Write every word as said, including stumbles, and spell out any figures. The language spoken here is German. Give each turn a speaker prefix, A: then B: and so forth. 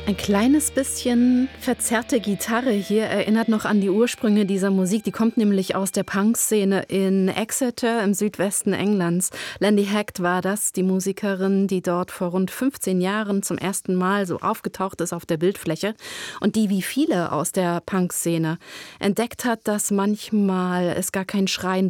A: Ein kleines bisschen verzerrte Gitarre hier erinnert noch an die Ursprünge dieser Musik. Die kommt nämlich aus der Punkszene in Exeter im Südwesten Englands. Landy Hecht war das, die Musikerin, die dort vor rund fünfzehn Jahren zum ersten Mal so aufgetaucht ist auf der Bildfläche und die wie viele aus der Punkszene entdeckt hat, dass manchmal es gar kein Schreien